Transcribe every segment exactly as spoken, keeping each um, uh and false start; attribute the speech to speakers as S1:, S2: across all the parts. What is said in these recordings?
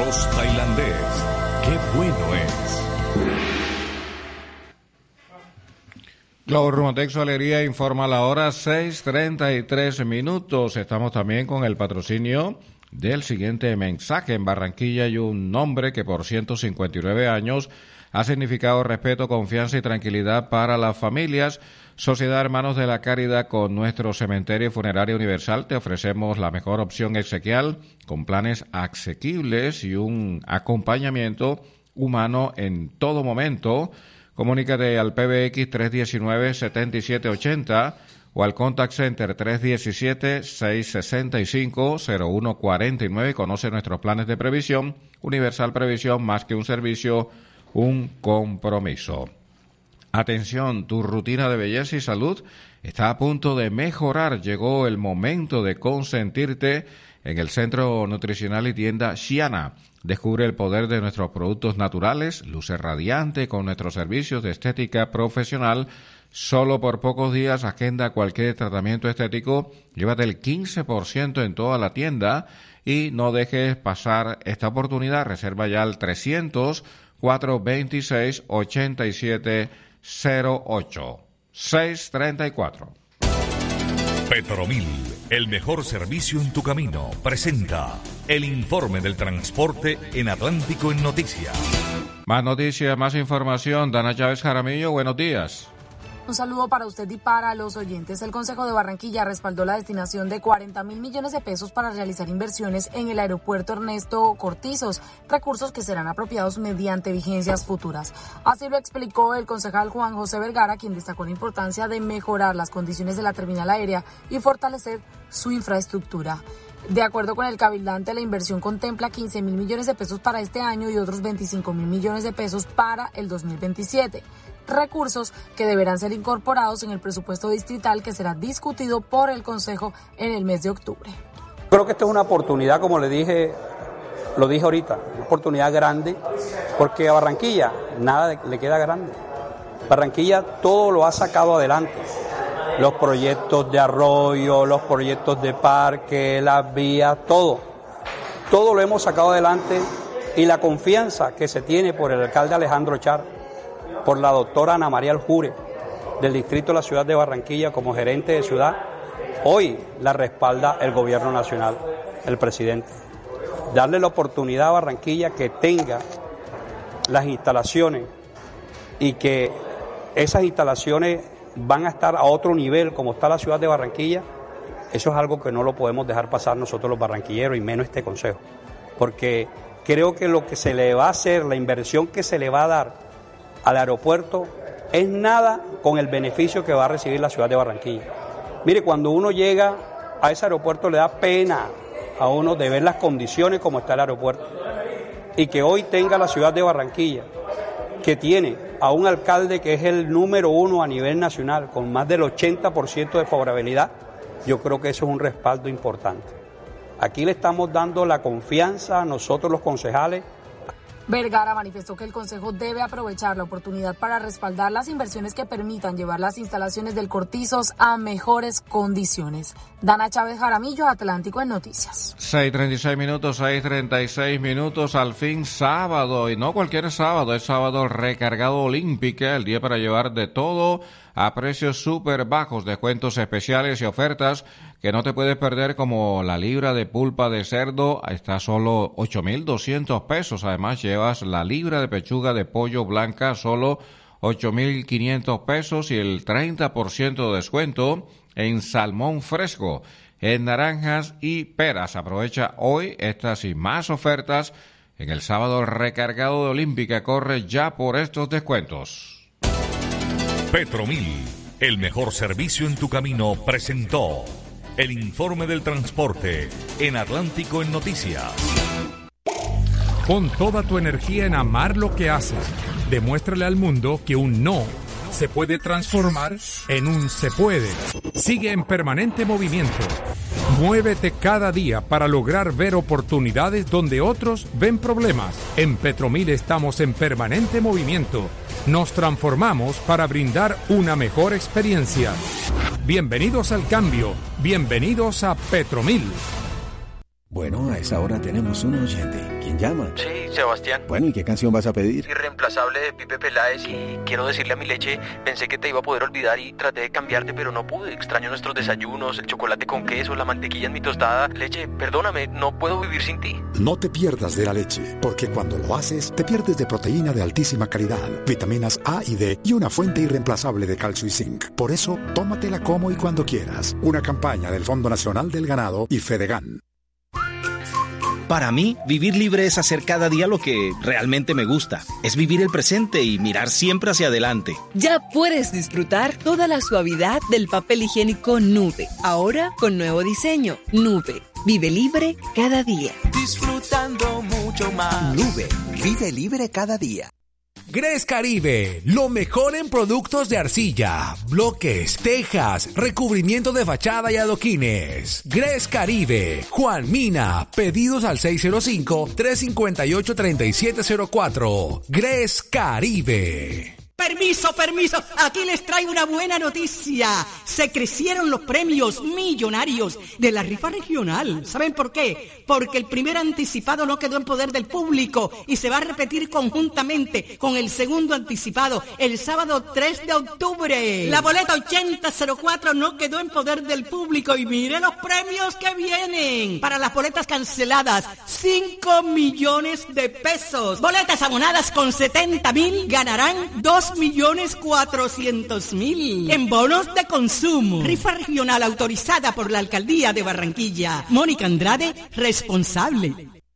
S1: Arroz tailandés. ¡Qué bueno es!
S2: Globo Rumotex Alegría informa la hora seis treinta y tres minutos. Estamos también con el patrocinio del siguiente mensaje. En Barranquilla hay un nombre que por ciento cincuenta y nueve años ha significado respeto, confianza y tranquilidad para las familias. Sociedad Hermanos de la Caridad, con nuestro cementerio funerario universal te ofrecemos la mejor opción exequial con planes asequibles y un acompañamiento humano en todo momento. Comunícate al P B X tres uno nueve, siete siete ocho cero o al Contact Center tres uno siete, seis seis cinco, cero uno cuatro nueve. Conoce nuestros planes de previsión. Universal Previsión, más que un servicio, un compromiso. Atención, tu rutina de belleza y salud está a punto de mejorar. Llegó el momento de consentirte en el Centro Nutricional y Tienda Xiana. Descubre el poder de nuestros productos naturales, luce radiante con nuestros servicios de estética profesional. Solo por pocos días agenda cualquier tratamiento estético, llévate el quince por ciento en toda la tienda y no dejes pasar esta oportunidad. Reserva ya al trescientos, cuatrocientos veintiséis, ochenta y siete cero ocho, seis treinta y cuatro.
S1: Petromil, el mejor servicio en tu camino, presenta el informe del transporte en Atlántico en Noticias.
S2: Más noticias, más información. Dana Chávez Jaramillo, buenos días.
S3: Un saludo para usted y para los oyentes. El Consejo de Barranquilla respaldó la destinación de cuarenta mil millones de pesos para realizar inversiones en el aeropuerto Ernesto Cortizos, recursos que serán apropiados mediante vigencias futuras. Así lo explicó el concejal Juan José Vergara, quien destacó la importancia de mejorar las condiciones de la terminal aérea y fortalecer su infraestructura. De acuerdo con el cabildante, la inversión contempla quince mil millones de pesos para este año y otros veinticinco mil millones de pesos para el dos mil veintisiete. Recursos que deberán ser incorporados en el presupuesto distrital que será discutido por el Consejo en el mes de octubre.
S4: Creo que esta es una oportunidad, como le dije, lo dije ahorita, una oportunidad grande, porque a Barranquilla nada le queda grande. Barranquilla todo lo ha sacado adelante. Los proyectos de arroyo, los proyectos de parque, las vías, todo. Todo lo hemos sacado adelante y la confianza que se tiene por el alcalde Alejandro Char, por la doctora Ana María Aljure, del distrito de la ciudad de Barranquilla como gerente de ciudad, hoy la respalda el gobierno nacional, el presidente. Darle la oportunidad a Barranquilla que tenga las instalaciones y que esas instalaciones van a estar a otro nivel como está la ciudad de Barranquilla, eso es algo que no lo podemos dejar pasar nosotros los barranquilleros y menos este consejo, porque creo que lo que se le va a hacer, la inversión que se le va a dar al aeropuerto es nada con el beneficio que va a recibir la ciudad de Barranquilla. Mire, cuando uno llega a ese aeropuerto le da pena a uno de ver las condiciones como está el aeropuerto y que hoy tenga la ciudad de Barranquilla, que tiene a un alcalde que es el número uno a nivel nacional con más del ochenta por ciento de favorabilidad, yo creo que eso es un respaldo importante. Aquí le estamos dando la confianza a nosotros los concejales.
S3: Vergara manifestó que el Consejo debe aprovechar la oportunidad para respaldar las inversiones que permitan llevar las instalaciones del Cortizos a mejores condiciones. Dana Chávez Jaramillo, Atlántico en Noticias.
S2: seis treinta y seis minutos, seis treinta y seis minutos, al fin sábado, y no cualquier sábado, es sábado recargado Olímpica, el día para llevar de todo a precios súper bajos, descuentos especiales y ofertas que no te puedes perder, como la libra de pulpa de cerdo, está a solo ocho mil doscientos pesos. Además llevas la libra de pechuga de pollo blanca solo ocho mil quinientos pesos y el treinta por ciento de descuento en salmón fresco, en naranjas y peras. Aprovecha hoy estas y más ofertas en el sábado recargado de Olímpica. Corre ya por estos descuentos.
S1: Petromil, el mejor servicio en tu camino, presentó el informe del transporte en Atlántico en Noticias.
S5: Pon toda tu energía en amar lo que haces. Demuéstrale al mundo que un no se puede transformar en un se puede. Sigue en permanente movimiento. Muévete cada día para lograr ver oportunidades donde otros ven problemas. En Petromil estamos en permanente movimiento. Nos transformamos para brindar una mejor experiencia. Bienvenidos al cambio. Bienvenidos a Petromil.
S6: Bueno, a esa hora tenemos un oyente. ¿Quién llama?
S7: Sí, Sebastián.
S6: Bueno, ¿y qué canción vas a pedir?
S7: Irreemplazable de Pipe Peláez. Y quiero decirle a mi leche, pensé que te iba a poder olvidar y traté de cambiarte, pero no pude. Extraño nuestros desayunos, el chocolate con queso, la mantequilla en mi tostada. Leche, perdóname, no puedo vivir sin ti.
S8: No te pierdas de la leche, porque cuando lo haces, te pierdes de proteína de altísima calidad, vitaminas A y D y una fuente irreemplazable de calcio y zinc. Por eso, tómatela como y cuando quieras. Una campaña del Fondo Nacional del Ganado y Fedegan.
S9: Para mí, vivir libre es hacer cada día lo que realmente me gusta. Es vivir el presente y mirar siempre hacia adelante.
S10: Ya puedes disfrutar toda la suavidad del papel higiénico Nube. Ahora con nuevo diseño. Nube. Vive libre cada día.
S11: Disfrutando mucho más.
S12: Nube. Vive libre cada día.
S13: Gres Caribe, lo mejor en productos de arcilla, bloques, tejas, recubrimiento de fachada y adoquines. Gres Caribe, Juan Mina, pedidos al seis cero cinco, tres cinco ocho, tres siete cero cuatro. Gres Caribe.
S14: Permiso, permiso, aquí les traigo una buena noticia. Se crecieron los premios millonarios de la rifa regional. ¿Saben por qué? Porque el primer anticipado no quedó en poder del público y se va a repetir conjuntamente con el segundo anticipado el sábado tres de octubre. La boleta ochenta cero cuatro no quedó en poder del público y mire los premios que vienen. Para las boletas canceladas, cinco millones de pesos. Boletas abonadas con setenta mil ganarán dos millones cuatrocientos mil en bonos de consumo. Rifa regional autorizada por la Alcaldía de Barranquilla. Mónica Andrade, responsable.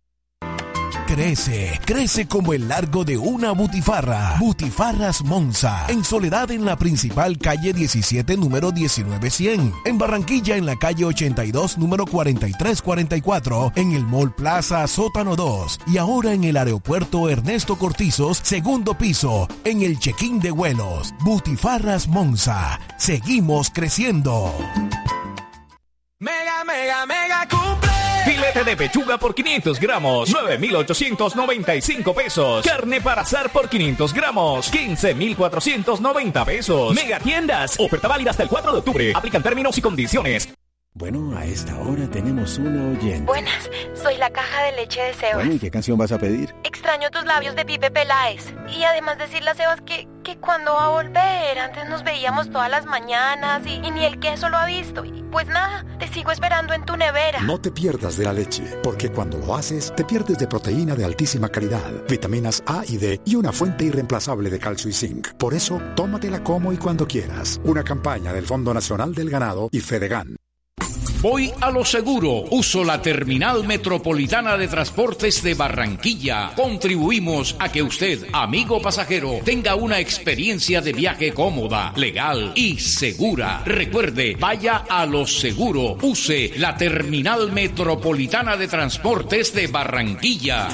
S15: Crece, crece como el largo de una butifarra. Butifarras Monza, en Soledad en la principal calle diecisiete, número diecinueve cien. En Barranquilla en la calle ochenta y dos, número cuarenta y tres cuarenta y cuatro. En el Mall Plaza Sótano dos. Y ahora en el aeropuerto Ernesto Cortizos, segundo piso, en el check-in de vuelos. Butifarras Monza, seguimos creciendo.
S11: Mega, mega, mega cumple.
S16: Filete de pechuga por quinientos gramos, nueve mil ochocientos noventa y cinco pesos. Carne para asar por quinientos gramos, quince mil cuatrocientos noventa pesos. Mega tiendas, oferta válida hasta el cuatro de octubre. Aplican términos y condiciones.
S6: Bueno, a esta hora tenemos una oyente.
S17: Buenas, soy la caja de leche de Sebas.
S6: Bueno, ¿y qué canción vas a pedir?
S17: Extraño tus labios de Pipe Peláez. Y además decirle a Sebas que, que cuando va a volver, antes nos veíamos todas las mañanas y, y ni el queso lo ha visto. Y pues nada, te sigo esperando en tu nevera.
S8: No te pierdas de la leche, porque cuando lo haces, te pierdes de proteína de altísima calidad, vitaminas A y D y una fuente irreemplazable de calcio y zinc. Por eso, tómatela como y cuando quieras. Una campaña del Fondo Nacional del Ganado y Fedegan.
S18: Voy a lo seguro. Uso la Terminal Metropolitana de Transportes de Barranquilla. Contribuimos a que usted, amigo pasajero, tenga una experiencia de viaje cómoda, legal y segura. Recuerde, vaya a lo seguro. Use la Terminal Metropolitana de Transportes de Barranquilla.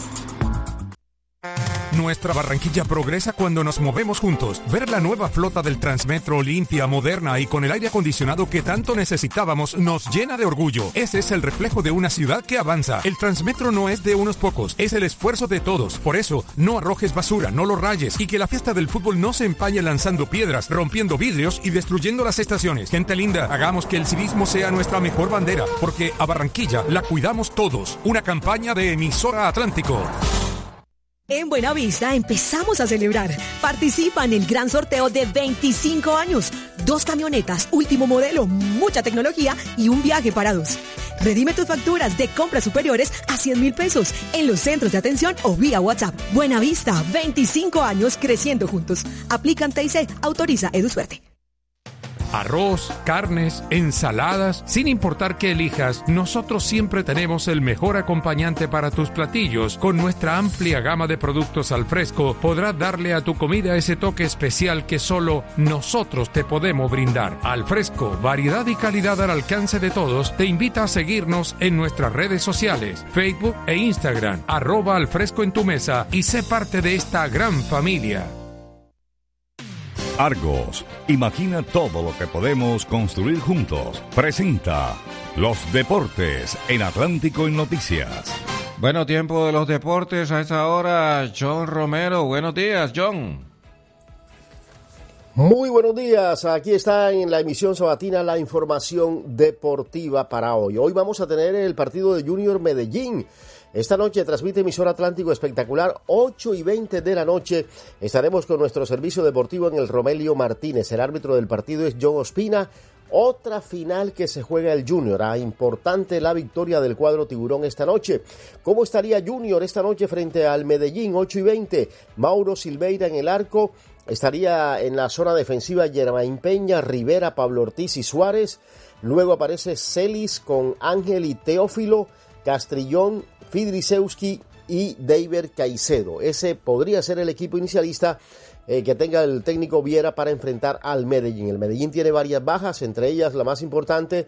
S5: Nuestra Barranquilla progresa cuando nos movemos juntos. Ver la nueva flota del Transmetro limpia, moderna y con el aire acondicionado que tanto necesitábamos nos llena de orgullo. Ese es el reflejo de una ciudad que avanza. El Transmetro no es de unos pocos, es el esfuerzo de todos. Por eso, no arrojes basura, no lo rayes y que la fiesta del fútbol no se empañe lanzando piedras, rompiendo vidrios y destruyendo las estaciones. Gente linda, hagamos que el civismo sea nuestra mejor bandera, porque a Barranquilla la cuidamos todos. Una campaña de Emisora Atlántico.
S19: En Buenavista empezamos a celebrar. Participa en el gran sorteo de veinticinco años. Dos camionetas, último modelo, mucha tecnología y un viaje para dos. Redime tus facturas de compras superiores a cien mil pesos en los centros de atención o vía WhatsApp. Buenavista, veinticinco años creciendo juntos. Aplican T I C, autoriza EduSuerte.
S5: Arroz, carnes, ensaladas, sin importar qué elijas, nosotros siempre tenemos el mejor acompañante para tus platillos. Con nuestra amplia gama de productos al fresco, podrás darle a tu comida ese toque especial que solo nosotros te podemos brindar. Al fresco, variedad y calidad al alcance de todos, te invita a seguirnos en nuestras redes sociales, Facebook e Instagram, arroba al fresco en tu mesa y sé parte de esta gran familia.
S1: Argos, imagina todo lo que podemos construir juntos. Presenta los deportes en Atlántico en Noticias.
S2: Bueno, tiempo de los deportes a esta hora. John Romero, buenos días, John.
S20: Muy buenos días, aquí está en la emisión sabatina la información deportiva para hoy. Hoy vamos a tener el partido de Junior Medellín. Esta noche transmite emisora Atlántico Espectacular, ocho y veinte de la noche. Estaremos con nuestro servicio deportivo en el Romelio Martínez. El árbitro del partido es John Ospina. Otra final que se juega el Junior. Ah, importante la victoria del cuadro tiburón esta noche. ¿Cómo estaría Junior esta noche frente al Medellín? ocho y veinte. Mauro Silveira en el arco. Estaría en la zona defensiva Germain Peña, Rivera, Pablo Ortiz y Suárez. Luego aparece Celis con Ángel y Teófilo, Castrillón, Fidrisewski y David Caicedo. Ese podría ser el equipo inicialista eh, que tenga el técnico Viera para enfrentar al Medellín. El Medellín tiene varias bajas, entre ellas la más importante,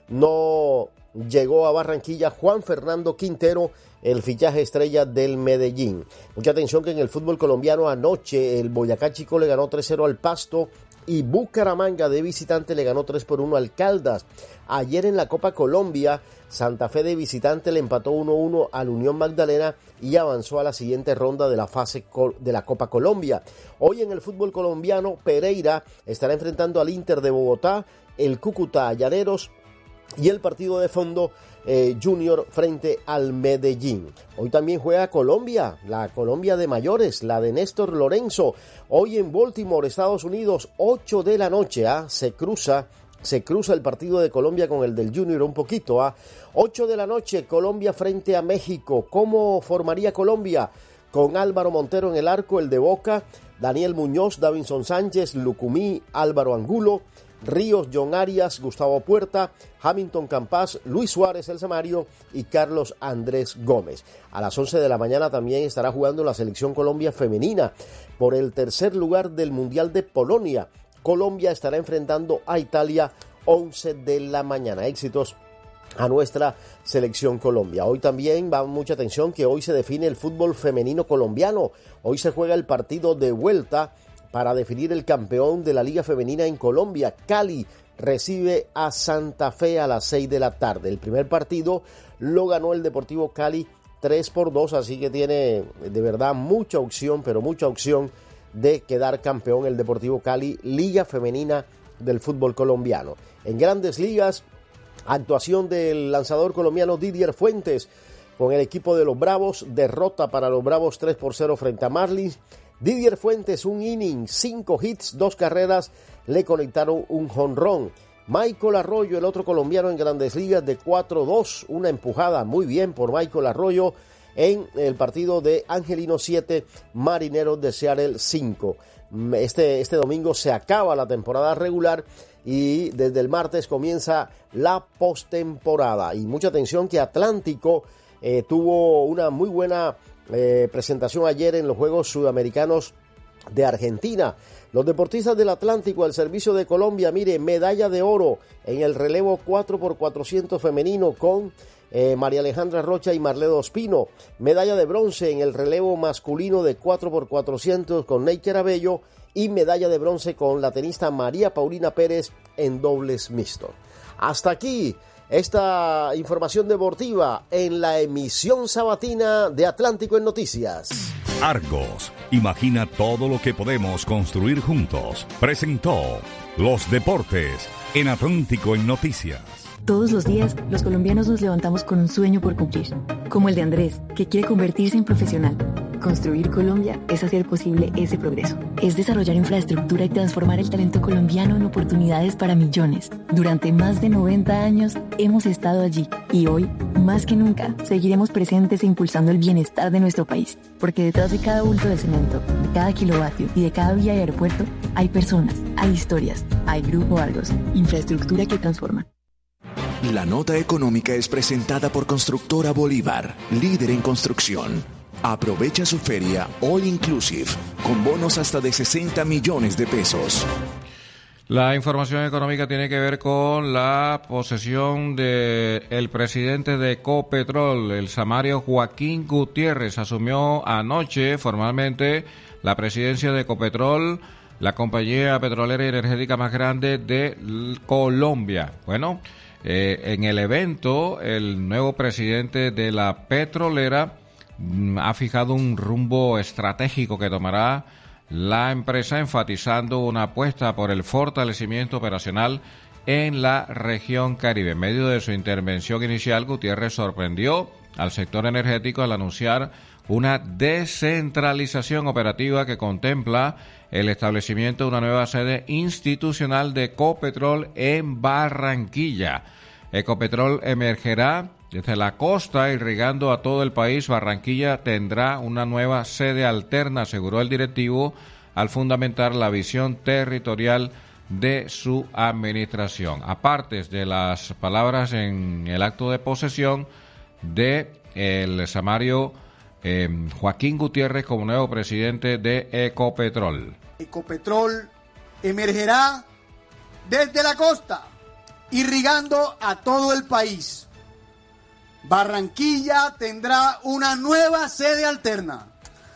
S20: no llegó a Barranquilla Juan Fernando Quintero, el fichaje estrella del Medellín. Mucha atención que en el fútbol colombiano anoche el Boyacá Chico le ganó tres cero al Pasto y Bucaramanga de visitante le ganó tres por uno al Caldas. Ayer en la Copa Colombia, Santa Fe de visitante le empató uno uno al Unión Magdalena y avanzó a la siguiente ronda de la fase de la Copa Colombia. Hoy en el fútbol colombiano, Pereira estará enfrentando al Inter de Bogotá, el Cúcuta a Llaneros y el partido de fondo eh, Junior frente al Medellín. Hoy también juega Colombia, la Colombia de mayores, la de Néstor Lorenzo. Hoy en Baltimore, Estados Unidos, ocho de la noche, ¿ah? se cruza se cruza el partido de Colombia con el del Junior un poquito. ¿ah? ocho de la noche, Colombia frente a México. ¿Cómo formaría Colombia? Con Álvaro Montero en el arco, el de Boca, Daniel Muñoz, Davinson Sánchez, Lucumí, Álvaro Angulo, Ríos, John Arias, Gustavo Puerta, Hamilton Campas, Luis Suárez, El Samario y Carlos Andrés Gómez. A las once de la mañana también estará jugando la selección Colombia femenina por el tercer lugar del Mundial de Polonia. Colombia estará enfrentando a Italia once de la mañana. Éxitos a nuestra selección Colombia. Hoy también va mucha atención que hoy se define el fútbol femenino colombiano. Hoy se juega el partido de vuelta para definir el campeón de la Liga Femenina en Colombia. Cali recibe a Santa Fe a las seis de la tarde. El primer partido lo ganó el Deportivo Cali tres por dos, así que tiene de verdad mucha opción, pero mucha opción de quedar campeón el Deportivo Cali, Liga Femenina del fútbol colombiano. En Grandes Ligas, actuación del lanzador colombiano Didier Fuentes con el equipo de los Bravos, derrota para los Bravos tres por cero frente a Marlins. Didier Fuentes, un inning, cinco hits, dos carreras, le conectaron un jonrón. Michael Arroyo, el otro colombiano en Grandes Ligas, de cuatro dos, una empujada muy bien por Michael Arroyo en el partido de Angelino siete, Marineros de Seattle cinco. Este, este domingo se acaba la temporada regular y desde el martes comienza la postemporada. Y mucha atención que Atlántico eh, tuvo una muy buena Eh, presentación ayer en los Juegos Sudamericanos de Argentina. Los deportistas del Atlántico al servicio de Colombia, mire, medalla de oro en el relevo cuatro por cuatrocientos femenino con eh, María Alejandra Rocha y Marledo Ospino, medalla de bronce en el relevo masculino de cuatro por cuatrocientos con Neiker Abello y medalla de bronce con la tenista María Paulina Pérez en dobles mixto. Hasta aquí esta información deportiva en la emisión sabatina de Atlántico en Noticias.
S1: Argos, imagina todo lo que podemos construir juntos. Presentó Los Deportes en Atlántico en Noticias.
S21: Todos los días, los colombianos nos levantamos con un sueño por cumplir, como el de Andrés, que quiere convertirse en profesional. Construir Colombia es hacer posible ese progreso. Es desarrollar infraestructura y transformar el talento colombiano en oportunidades para millones. Durante más de noventa años hemos estado allí y hoy, más que nunca, seguiremos presentes e impulsando el bienestar de nuestro país. Porque detrás de cada bulto de cemento, de cada kilovatio y de cada vía y aeropuerto, hay personas, hay historias, hay Grupo Argos, infraestructura que transforma.
S22: La nota económica es presentada por Constructora Bolívar, líder en construcción. Aprovecha su feria All Inclusive con bonos hasta de sesenta millones de pesos.
S2: La información económica tiene que ver con la posesión de el presidente de Ecopetrol, el samario Joaquín Gutiérrez. Asumió anoche formalmente la presidencia de Ecopetrol, la compañía petrolera y energética más grande de Colombia. Bueno, eh, en el evento, el nuevo presidente de la petrolera ha fijado un rumbo estratégico que tomará la empresa, enfatizando una apuesta por el fortalecimiento operacional en la región Caribe. En medio de su intervención inicial, Gutiérrez sorprendió al sector energético al anunciar una descentralización operativa que contempla el establecimiento de una nueva sede institucional de Ecopetrol en Barranquilla. Ecopetrol emergerá desde la costa, irrigando a todo el país. Barranquilla tendrá una nueva sede alterna, aseguró el directivo, al fundamentar la visión territorial de su administración. Aparte de las palabras en el acto de posesión de el Samario eh, Joaquín Gutiérrez como nuevo presidente de Ecopetrol.
S3: Ecopetrol emergerá desde la costa, irrigando a todo el país. Barranquilla tendrá una nueva sede alterna.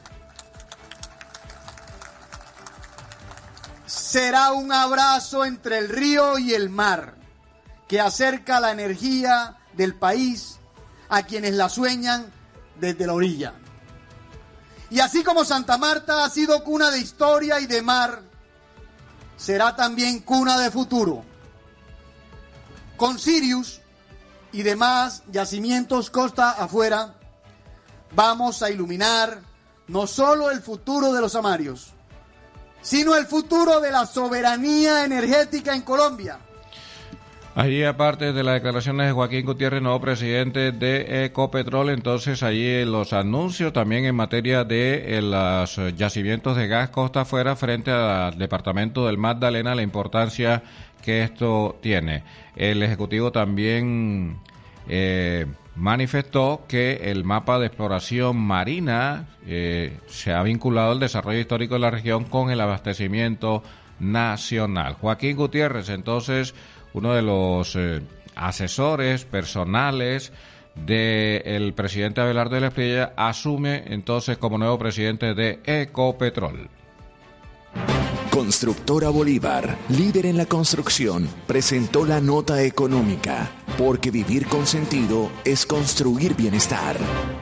S3: Será un abrazo entre el río y el mar que acerca la energía del país a quienes la sueñan desde la orilla. Y así como Santa Marta ha sido cuna de historia y de mar, será también cuna de futuro. Con Sirius y demás yacimientos costa afuera, vamos a iluminar no solo el futuro de los samarios, sino el futuro de la soberanía energética en Colombia.
S2: Allí, aparte de las declaraciones de Joaquín Gutiérrez, nuevo presidente de Ecopetrol, entonces allí los anuncios también en materia de eh, los yacimientos de gas costa afuera frente al departamento del Magdalena, la importancia que esto tiene. El Ejecutivo también eh, manifestó que el mapa de exploración marina eh, se ha vinculado al desarrollo histórico de la región con el abastecimiento nacional. Joaquín Gutiérrez, entonces, uno de los eh, asesores personales del presidente Abelardo de la Espriella, asume entonces como nuevo presidente de Ecopetrol.
S22: Constructora Bolívar, líder en la construcción, presentó la nota económica, porque vivir con sentido es construir bienestar.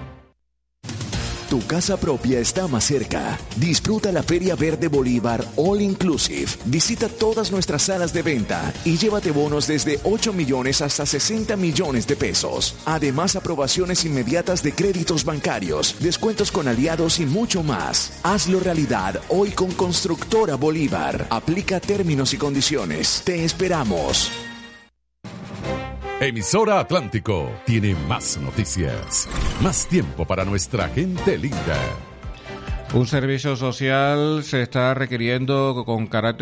S22: Tu casa propia está más cerca. Disfruta la Feria Verde Bolívar All Inclusive. Visita todas nuestras salas de venta y llévate bonos desde ocho millones hasta sesenta millones de pesos. Además, aprobaciones inmediatas de créditos bancarios, descuentos con aliados y mucho más. Hazlo realidad hoy con Constructora Bolívar. Aplica términos y condiciones. Te esperamos.
S4: Emisora Atlántico tiene más noticias, más tiempo para nuestra gente linda.
S2: Un servicio social se está requiriendo con carácter